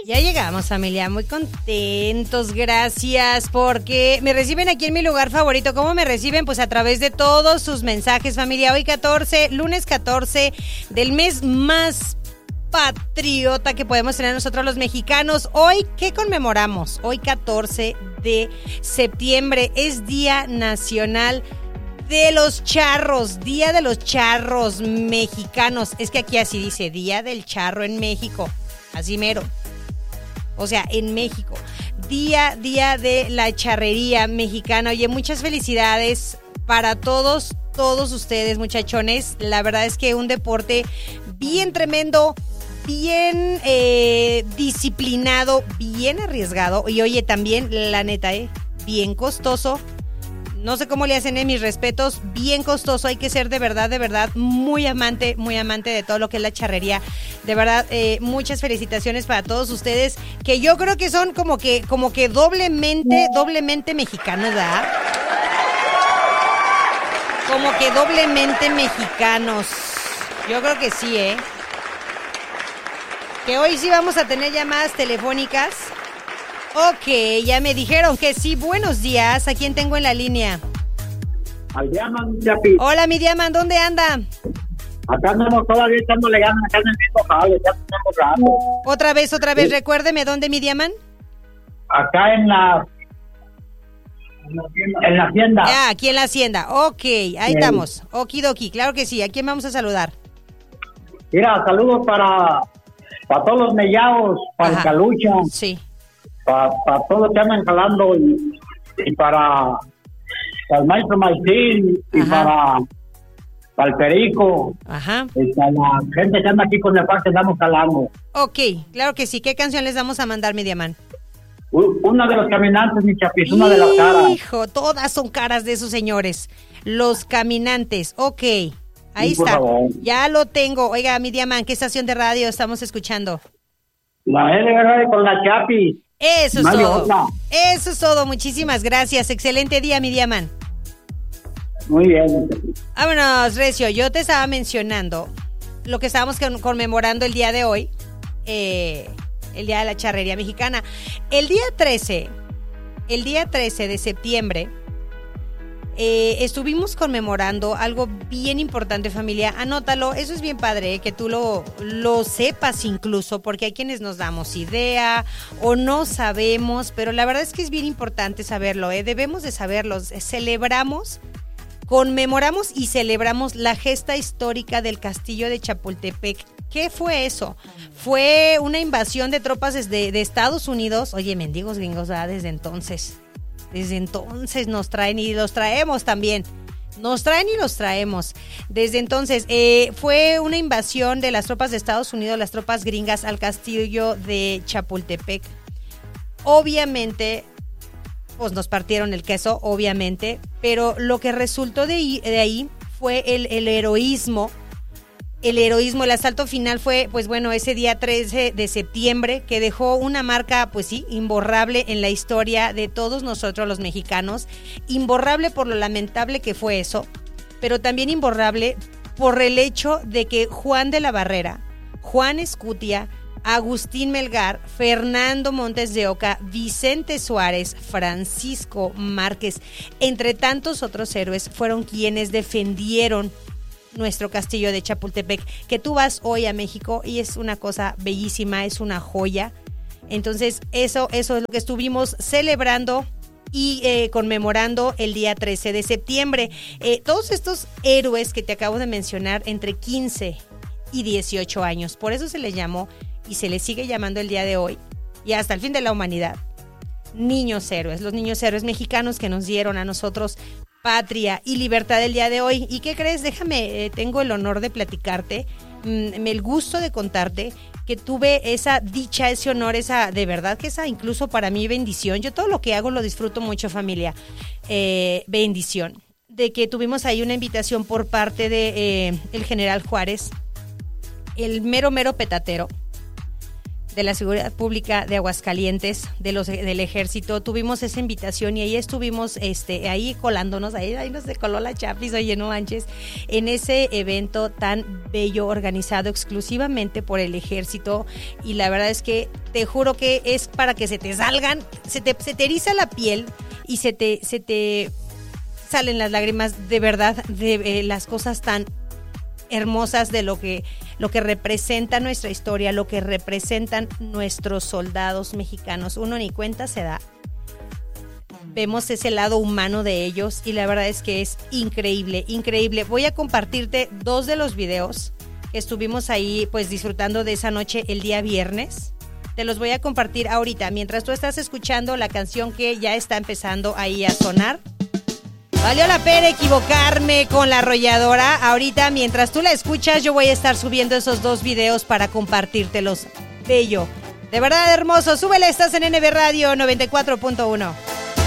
Ya llegamos, familia, muy contentos, gracias, porque me reciben aquí en mi lugar favorito. ¿Cómo me reciben? Pues a través de todos sus mensajes, familia. Hoy lunes 14 del mes más patriota que podemos tener nosotros los mexicanos. Hoy, ¿qué conmemoramos? Hoy 14 de septiembre es Día Nacional de los Charros, Día de los Charros mexicanos. Es que aquí así dice, Día del Charro en México, así mero. O sea, en México. Día de la charrería mexicana. Oye, muchas felicidades para todos ustedes, muchachones. La verdad es que un deporte bien tremendo, bien disciplinado, bien arriesgado. Y oye, también, la neta, bien costoso. No sé cómo le hacen, mis respetos, bien costoso. Hay que ser de verdad, muy amante de todo lo que es la charrería. De verdad, muchas felicitaciones para todos ustedes, que yo creo que son como que doblemente mexicanos, ¿verdad? Como que doblemente mexicanos. Yo creo que sí, Que hoy sí vamos a tener llamadas telefónicas. Ok, ya me dijeron que sí. Buenos días. ¿A quién tengo en la línea? Al Diamant, Chapi. Hola, mi Diamant, ¿dónde anda? Acá andamos todavía echándole ganas, acá en el mismo jale, ya tenemos rato. Otra vez, Sí. recuérdeme, ¿dónde, mi Diamant? Acá en la hacienda. Ah, aquí en la hacienda. Ok, ahí estamos. Okidoki, claro que sí. ¿A quién vamos a saludar? Mira, saludos para todos los mellados, para el Calucha. Sí. Para todos los que andan jalando y para el maestro Martín y para el Perico. Ajá. Para la gente que anda aquí con el par que andamos jalando. Ok, claro que sí. ¿Qué canción les vamos a mandar, mi Diamant? Una de los caminantes, mi Chapis, una de las caras. Hijo, todas son caras de esos señores. Los caminantes, ok. Ahí sí, está. Favor. Ya lo tengo. Oiga, mi Diamant, ¿qué estación de radio estamos escuchando? La LR con la Chapis. Eso es Mario, todo. hola. Eso es todo. Muchísimas gracias. Excelente día, mi Diamant. Muy bien. Vámonos, Recio. Yo te estaba mencionando lo que estábamos conmemorando el día de hoy. El día de la charrería mexicana. El día 13 de septiembre, estuvimos conmemorando algo bien importante, familia. Anótalo, eso es bien padre, que tú lo sepas incluso, porque hay quienes nos damos idea o no sabemos, pero la verdad es que es bien importante saberlo, debemos de saberlo. Conmemoramos y celebramos la gesta histórica del castillo de Chapultepec. ¿Qué fue eso? Fue una invasión de tropas de Estados Unidos. Oye, mendigos gringos, ¿verdad? Desde entonces nos traen y los traemos también. Nos traen y los traemos. Desde entonces, fue una invasión de las tropas de Estados Unidos, las tropas gringas, al castillo de Chapultepec. Obviamente, pues nos partieron el queso, obviamente, pero lo que resultó de ahí fue el heroísmo. El asalto final fue, pues bueno, ese día 13 de septiembre, que dejó una marca, pues sí, imborrable en la historia de todos nosotros los mexicanos. Imborrable por lo lamentable que fue eso, pero también imborrable por el hecho de que Juan de la Barrera, Juan Escutia, Agustín Melgar, Fernando Montes de Oca, Vicente Suárez, Francisco Márquez, entre tantos otros héroes, fueron quienes defendieron nuestro castillo de Chapultepec, que tú vas hoy a México y es una cosa bellísima, es una joya. Entonces eso es lo que estuvimos celebrando y conmemorando el día 13 de septiembre. Todos estos héroes que te acabo de mencionar, entre 15 y 18 años, por eso se les llamó y se les sigue llamando el día de hoy y hasta el fin de la humanidad, niños héroes, los niños héroes mexicanos que nos dieron a nosotros patria y libertad el día de hoy. ¿Y qué crees? Déjame, tengo el honor de platicarte, el gusto de contarte que tuve esa dicha, ese honor, esa, de verdad que esa incluso para mí bendición. Yo todo lo que hago lo disfruto mucho, familia. Bendición. De que tuvimos ahí una invitación por parte de el general Juárez, el mero petatero de la Seguridad Pública de Aguascalientes, del Ejército. Tuvimos esa invitación y ahí estuvimos ahí colándonos, ahí nos coló la chapis, oye, no manches, en ese evento tan bello, organizado exclusivamente por el Ejército. Y la verdad es que te juro que es para que se te salgan, se te eriza la piel y se te salen las lágrimas de verdad de las cosas tan hermosas de lo que representa nuestra historia, lo que representan nuestros soldados mexicanos. Uno ni cuenta se da. Vemos ese lado humano de ellos y la verdad es que es increíble, increíble. Voy a compartirte 2 de los videos que estuvimos ahí pues disfrutando de esa noche el día viernes. Te los voy a compartir ahorita, mientras tú estás escuchando la canción que ya está empezando ahí a sonar. Valió la pena equivocarme con la arrolladora. Ahorita, mientras tú la escuchas, yo voy a estar subiendo esos 2 videos para compartírtelos. Bello. De verdad hermoso. Súbele, estás en NB Radio 94.1.